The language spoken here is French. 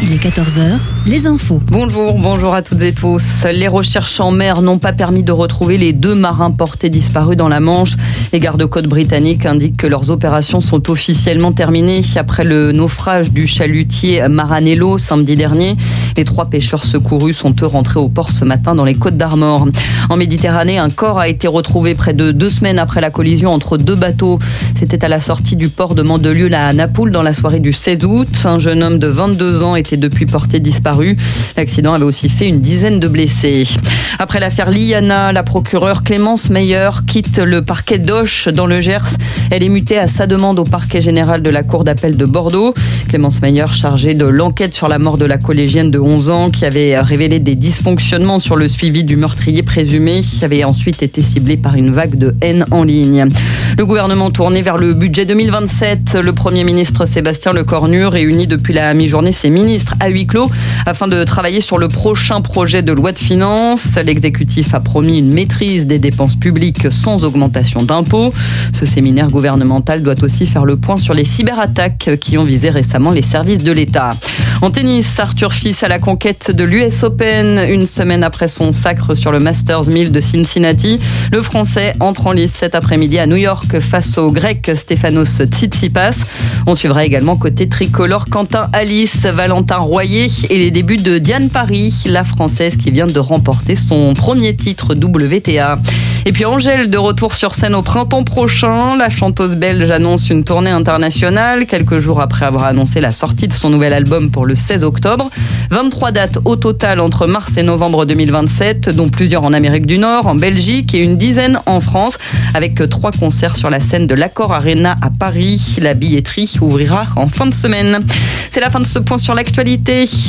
Il est 14h, les infos. Bonjour à toutes et tous. Les recherches en mer n'ont pas permis de retrouver les 2 marins portés disparus dans la Manche. Les gardes-côtes britanniques indiquent que leurs opérations sont officiellement terminées après le naufrage du chalutier Maranello samedi dernier. Les 3 pêcheurs secourus sont eux rentrés au port ce matin dans les Côtes d'Armor. En Méditerranée, un corps a été retrouvé près de 2 semaines après la collision entre 2 bateaux. C'était à la sortie du port de Mandelieu à Napoule dans la soirée du 16 août. Un jeune homme de 22 ans était depuis porté disparu. L'accident avait aussi fait une dizaine de blessés. Après l'affaire Liana, la procureure Clémence Meyer quitte le parquet d'Auch dans le Gers. Elle est mutée à sa demande au parquet général de la cour d'appel de Bordeaux. Clémence Meyer, chargée de l'enquête sur la mort de la collégienne de 11 ans qui avait révélé des dysfonctionnements sur le suivi du meurtrier présumé, avait ensuite été ciblée par une vague de haine en ligne. Le gouvernement tourné vers le budget 2027. Le Premier ministre Sébastien Lecornu réunit depuis la mi-journée ses ministres à huis clos afin de travailler sur le prochain projet de loi de finances. L'exécutif a promis une maîtrise des dépenses publiques sans augmentation d'impôts. Ce séminaire gouvernemental doit aussi faire le point sur les cyberattaques qui ont visé récemment les services de l'État. En tennis, Arthur Fils à la conquête de l'US Open. Une semaine après son sacre sur le Masters 1000 de Cincinnati, le Français entre en lice cet après-midi à New York face au Grec Stefanos Tsitsipas. On suivra également côté tricolore Quentin Alice, Valentin Royer et les débuts de Diane Paris, la Française qui vient de remporter son premier titre WTA. Et puis Angèle de retour sur scène au printemps prochain. La chanteuse belge annonce une tournée internationale quelques jours après avoir annoncé la sortie de son nouvel album pour le 16 octobre. 23 dates au total entre mars et novembre 2027, dont plusieurs en Amérique du Nord, en Belgique et une dizaine en France, avec 3 concerts sur la scène de l'Accor Arena à Paris. La billetterie ouvrira en fin de semaine. C'est la fin de ce point sur l'actualité.